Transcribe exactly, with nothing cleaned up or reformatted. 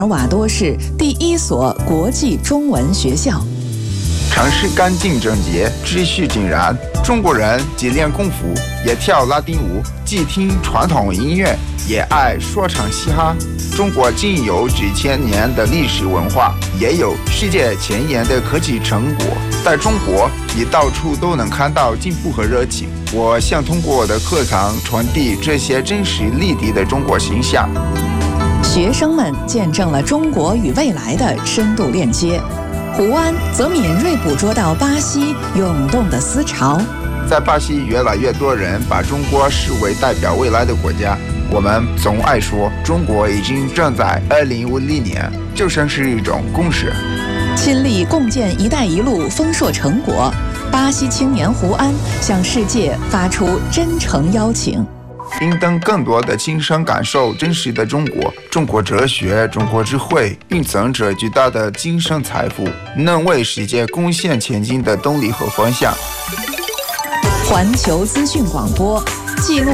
尔瓦多市第一所国际中文学校。 城市干净整洁，秩序井然。中国人既练功夫，也跳拉丁舞，既听传统音乐，也爱说唱嘻哈。中国既有几千年的历史文化，也有世界前沿的科技成果。在中国，你到处都能看到进步和热情。我想通过我的课堂传递这些真实立体的中国形象。 学生们见证了中国与未来的深度链接。胡安则敏锐捕捉到巴西涌动的思潮。 在巴西，越来越多人把中国视为代表未来的国家。我们总爱说，中国已经正在二零五零年，就像是一种共识。 亲历共建“一带一路”丰硕成果，巴西青年胡安向世界发出真诚邀请。 应当更多的亲身感受真实的中国，中国哲学、中国智慧蕴藏着巨大的精神财富，能为世界贡献前进的动力和方向。 环球资讯广播，记录